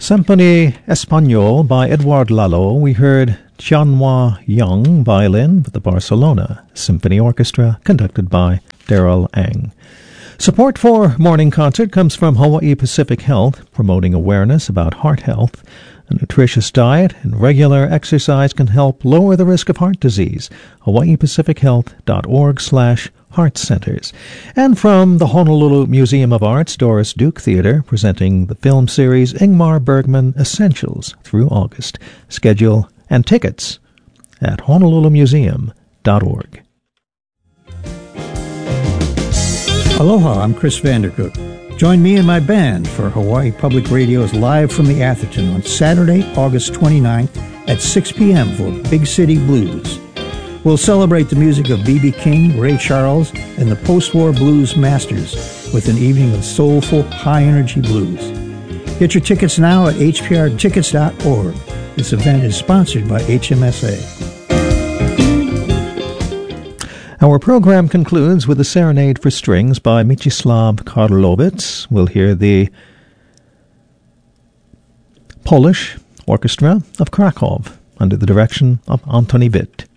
Symphonie Espagnole by Edouard Lalo, we heard Tianhua Young violin with the Barcelona Symphony Orchestra, conducted by Daryl Ang. Support for Morning Concert comes from Hawaii Pacific Health, promoting awareness about heart health. A nutritious diet and regular exercise can help lower the risk of heart disease. hawaiipacifichealth.org/heart centers. And from the Honolulu Museum of Art's Doris Duke Theater, presenting the film series Ingmar Bergman Essentials through August. Schedule and tickets at honolulumuseum.org. Aloha, I'm Chris Vandercook. Join me and my band for Hawaii Public Radio's Live from the Atherton on Saturday, August 29th at 6 p.m. for Big City Blues. We'll celebrate the music of B.B. King, Ray Charles, and the post-war blues masters with an evening of soulful, high-energy blues. Get your tickets now at hprtickets.org. This event is sponsored by HMSA. Our program concludes with a serenade for strings by Mieczysław Karlowicz. We'll hear the Polish Orchestra of Krakow under the direction of Antoni Witt.